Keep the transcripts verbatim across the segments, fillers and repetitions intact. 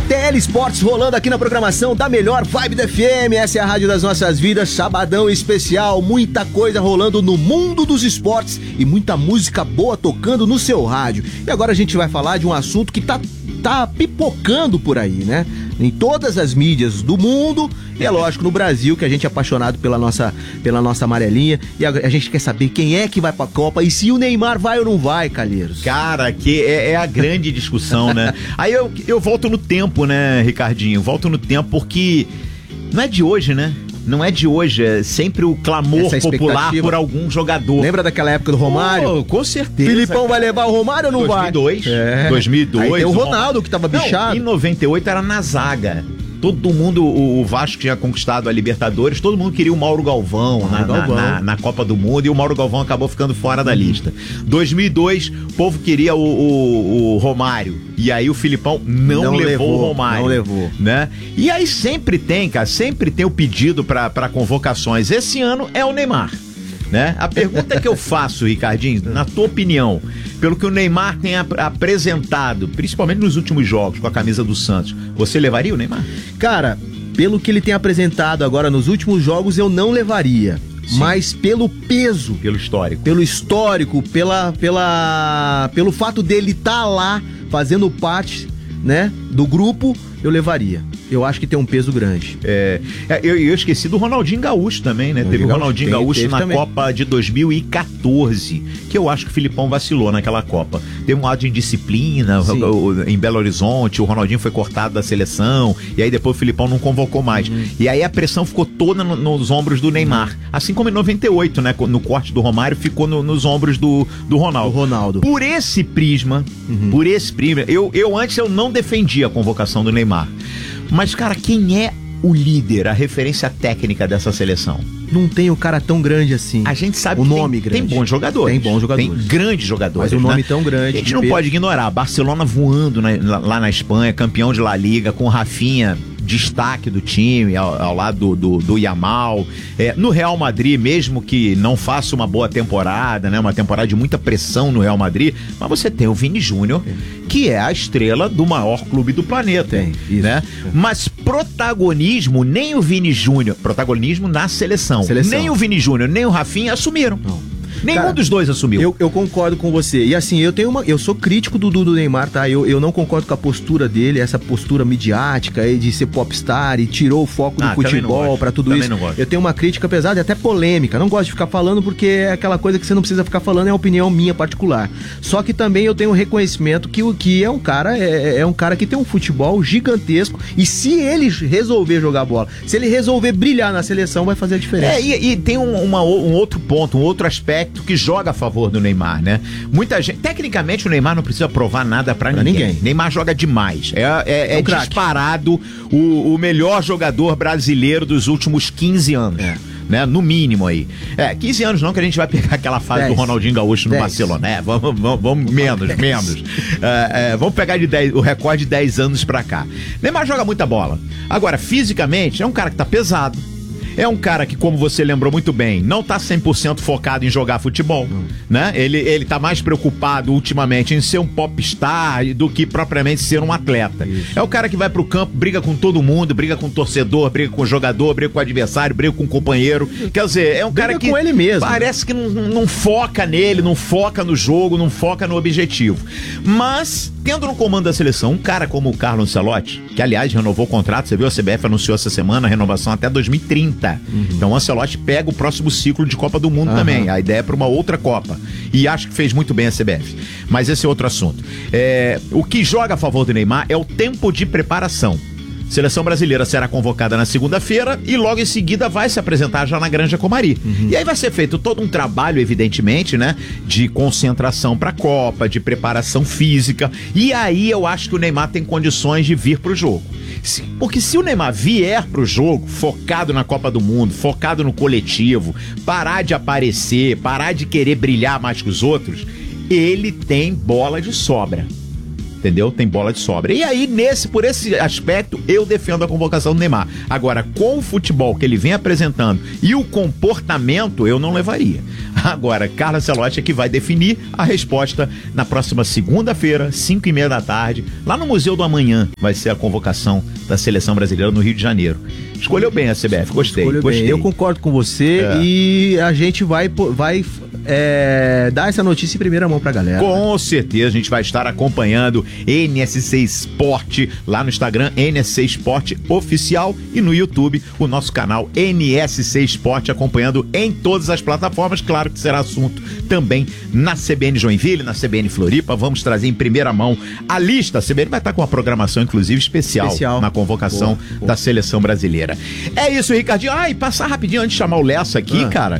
T L Sports rolando aqui na programação da melhor vibe da F M. Essa é a rádio das nossas vidas, sabadão especial, muita coisa rolando no mundo dos esportes e muita música boa tocando no seu rádio. E agora a gente vai falar de um assunto que tá, tá pipocando por aí, né? Em todas as mídias do mundo e é lógico no Brasil, que a gente é apaixonado pela nossa, pela nossa amarelinha, e a, a gente quer saber quem é que vai pra Copa e se o Neymar vai ou não vai, Calheiros. Cara, que é, é a grande discussão, né? Aí eu, eu volto no tempo, né, Ricardinho? Volto no tempo porque não é de hoje, né? Não é de hoje, é sempre o clamor popular por algum jogador. Lembra daquela época do Romário? Oh, com certeza. Filipão cara. Vai levar o Romário ou não dois mil e dois, vai? É. dois mil e dois. Aí tem o Ronaldo que tava bichado. Não, em noventa e oito era na zaga. Todo mundo, o Vasco tinha conquistado a Libertadores, todo mundo queria o Mauro Galvão, Mauro na, Galvão. Na, na, na Copa do Mundo, e o Mauro Galvão acabou ficando fora da lista. dois mil e dois, o povo queria o, o, o Romário, e aí o Filipão não, não levou, levou o Romário. Não levou. Né? E aí sempre tem, cara, sempre tem o pedido para convocações. Esse ano é o Neymar. Né? A pergunta que eu faço, Ricardinho, na tua opinião, pelo que o Neymar tem ap- apresentado, principalmente nos últimos jogos com a camisa do Santos, você levaria o Neymar? Cara, pelo que ele tem apresentado agora nos últimos jogos, eu não levaria. Sim. Mas pelo peso, pelo histórico, pelo histórico, pela, pela, pelo fato dele estar tá lá fazendo parte, né, do grupo, eu levaria. Eu acho que tem um peso grande. É, eu, eu esqueci do Ronaldinho Gaúcho também, né? Teve o Ronaldinho tem, Gaúcho na também. Copa de dois mil e quatorze, que eu acho que o Filipão vacilou naquela Copa. Teve um lado de indisciplina o, o, em Belo Horizonte, o Ronaldinho foi cortado da seleção, e aí depois o Filipão não convocou mais. Hum. E aí a pressão ficou toda no, nos ombros do Neymar. Assim como em noventa e oito, né? No corte do Romário, ficou no, nos ombros do, do Ronaldo. Do Ronaldo. Por esse prisma, uhum. por esse prisma, eu, eu antes eu não defendia a convocação do Neymar. Mas, cara, quem é o líder, a referência técnica dessa seleção? Não tem um cara tão grande assim. A gente sabe o que nome tem, grande. tem bons jogadores. Tem bons jogadores. Tem grandes jogadores. Mas o nome né? tão grande. A gente não peso. pode ignorar. Barcelona voando na, lá na Espanha, campeão de La Liga, com Rafinha, destaque do time, ao, ao lado do, do, do Yamal. É, no Real Madrid, mesmo que não faça uma boa temporada, né? Uma temporada de muita pressão no Real Madrid, mas você tem o Vini Júnior, que é a estrela do maior clube do planeta. Tem, isso. Né? Mas protagonismo, nem o Vini Júnior, protagonismo na seleção, seleção. nem o Vini Júnior, nem o Rafinha assumiram. Não. Nenhum Cara, dos dois assumiu. Eu, eu concordo com você. E assim, eu tenho uma. Eu sou crítico do, do Neymar, tá? Eu, eu não concordo com a postura dele, essa postura midiática aí de ser popstar e tirou o foco do ah, futebol pra tudo isso. Eu tenho uma crítica pesada e até polêmica. Não gosto de ficar falando porque é aquela coisa que você não precisa ficar falando, é a opinião minha particular. Só que também eu tenho um reconhecimento que o que é um cara, é, é um cara que tem um futebol gigantesco. E se ele resolver jogar bola, se ele resolver brilhar na seleção, vai fazer a diferença. É, e, e tem um, uma, um outro ponto, um outro aspecto que joga a favor do Neymar, né? Muita gente, tecnicamente o Neymar não precisa provar nada pra, pra ninguém. ninguém. Neymar joga demais. É, é, é, é disparado o, o melhor jogador brasileiro dos últimos quinze anos. É. Né? No mínimo aí. É, quinze anos não, que a gente vai pegar aquela fase dez. Do Ronaldinho Gaúcho no dez. Barcelona. É, vamos, vamos, vamos menos, dez. menos. É, é, vamos pegar de dez, o recorde de dez anos pra cá. Neymar joga muita bola. Agora, fisicamente, é um cara que tá pesado. É um cara que, como você lembrou muito bem, não tá cem por cento focado em jogar futebol, hum. né? Ele, ele tá mais preocupado ultimamente em ser um popstar do que propriamente ser um atleta. Isso. É o cara que vai pro campo, briga com todo mundo, briga com o torcedor, briga com o jogador, briga com o adversário, briga com o companheiro. Quer dizer, é um briga cara que com ele mesmo. Parece que não, não foca nele, não foca no jogo, não foca no objetivo. Mas, tendo no comando da seleção um cara como o Carlo Ancelotti, que aliás renovou o contrato, você viu, a C B F anunciou essa semana a renovação até dois mil e trinta. Uhum. Então o Ancelotti pega o próximo ciclo de Copa do Mundo uhum. também. A ideia é para uma outra Copa. E acho que fez muito bem a C B F. Mas esse é outro assunto. É, o que joga a favor do Neymar é o tempo de preparação. Seleção brasileira será convocada na segunda-feira e logo em seguida vai se apresentar já na Granja Comari. Uhum. E aí vai ser feito todo um trabalho, evidentemente, né? De concentração para a Copa, de preparação física. E aí eu acho que o Neymar tem condições de vir pro jogo. Porque se o Neymar vier pro jogo focado na Copa do Mundo, focado no coletivo, parar de aparecer, parar de querer brilhar mais que os outros, ele tem bola de sobra. entendeu? Tem bola de sobra. E aí, nesse, por esse aspecto, eu defendo a convocação do Neymar. Agora, com o futebol que ele vem apresentando e o comportamento, eu não levaria. Agora, Carlo Ancelotti é que vai definir a resposta na próxima segunda-feira, cinco e meia da tarde, lá no Museu do Amanhã, vai ser a convocação da Seleção Brasileira no Rio de Janeiro. Escolheu bem a C B F, gostei. Escolheu gostei. Bem. Eu concordo com você é. e a gente vai, vai é, dar essa notícia em primeira mão pra galera. Com certeza, a gente vai estar acompanhando N S C Esporte lá no Instagram, N S C Esporte Oficial, e no YouTube, o nosso canal N S C Esporte, acompanhando em todas as plataformas. Claro que será assunto também na C B N Joinville, na C B N Floripa. Vamos trazer em primeira mão a lista. A C B N vai estar com uma programação, inclusive, especial, especial. na convocação boa, boa. da Seleção Brasileira. É isso, Ricardinho. Ah, e passar rapidinho antes de chamar o Lessa aqui, ah. cara.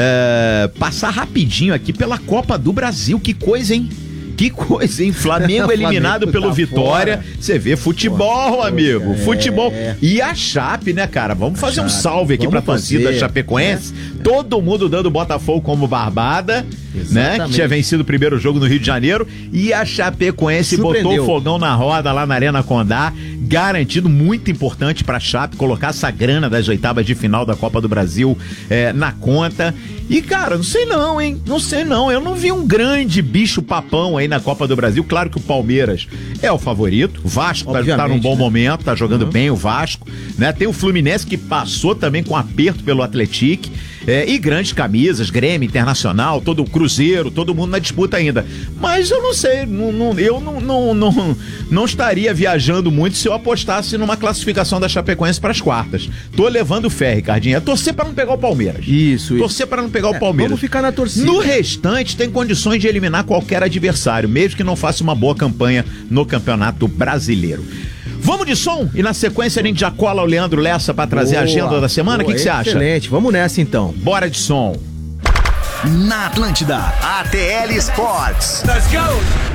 É, passar rapidinho aqui pela Copa do Brasil. Que coisa, hein? Que coisa, hein? Flamengo eliminado Flamengo pelo tá Vitória. Você vê futebol, Porra, amigo. É. Futebol. E a Chape, né, cara? Vamos fazer um salve aqui Vamos pra fazer. torcida chapecoense. É. Todo mundo dando Botafogo como barbada. Exatamente. Né? Que tinha vencido o primeiro jogo no Rio de Janeiro. E a Chapecoense botou o fogão na roda lá na Arena Condá. Garantido, muito importante pra Chape colocar essa grana das oitavas de final da Copa do Brasil é, na conta. E, cara, não sei não, hein? Não sei não. Eu não vi um grande bicho papão aí na Copa do Brasil. Claro que o Palmeiras é o favorito. O Vasco tá, tá num bom né? momento, tá jogando uhum. bem o Vasco. Né? Tem o Fluminense que passou também com aperto pelo Atlético. É, e grandes camisas, Grêmio, Internacional, todo o Cruzeiro, todo mundo na disputa ainda. Mas eu não sei, não, não, eu não, não, não, não estaria viajando muito se eu apostasse numa classificação da Chapecoense para as quartas. Tô levando fé, Ricardinho. É torcer para não pegar o Palmeiras. Isso. Torcer para não pegar é, o Palmeiras. Vamos ficar na torcida. No restante, tem condições de eliminar qualquer adversário, mesmo que não faça uma boa campanha no Campeonato Brasileiro. Vamos de som e na sequência a gente já cola o Leandro Lessa pra trazer boa, a agenda da semana. O que você acha? Excelente, vamos nessa então. Bora de som. Na Atlântida, A T L Sports. Let's go!